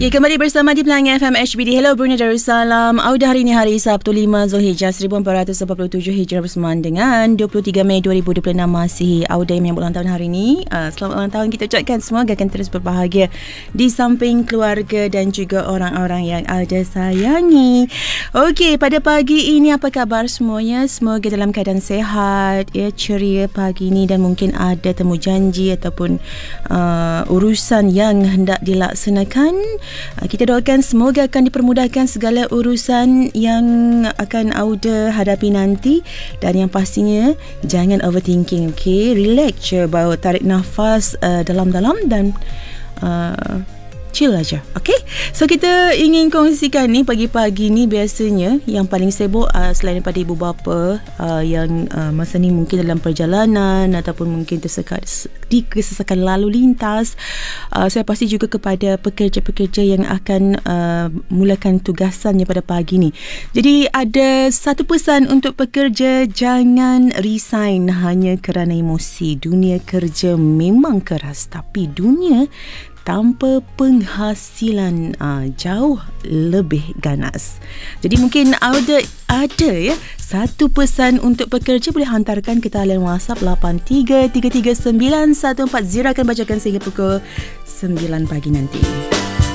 Ya, kembali bersama di Pelangi FM HBD. Hello Brunei Darussalam. Audio hari ini hari Sabtu 5 Zulhijjah 1447 Hijrah bersamaan dengan 23 Mei 2026 masih audio yang menyambut ulang tahun hari ini. Selamat ulang tahun kita ucapkan, semoga akan terus berbahagia di samping keluarga dan juga orang-orang yang ada sayangi. Okey, pada pagi ini apa khabar semuanya? Semoga dalam keadaan sehat, ya, ceria pagi ini dan mungkin ada temu janji ataupun urusan yang hendak dilaksanakan. Kita doakan semoga akan dipermudahkan segala urusan yang akan Auda hadapi nanti, dan yang pastinya jangan overthinking, okay? Relax je, baru tarik nafas dalam-dalam dan chill aja, okay? So kita ingin kongsikan ni pagi-pagi ni, biasanya yang paling sibuk selain daripada ibu bapa yang masa ni mungkin dalam perjalanan ataupun mungkin tersekat di kesesakan lalu lintas, saya pasti juga kepada pekerja-pekerja yang akan mulakan tugasannya pada pagi ni. Jadi ada satu pesan untuk pekerja: jangan resign hanya kerana emosi. Dunia kerja memang keras, tapi dunia tanpa penghasilan jauh lebih ganas. Jadi mungkin ada ya satu pesan untuk pekerja, boleh hantarkan ke talian WhatsApp 83339140. Akan bacakan sehingga pukul 9 pagi nanti.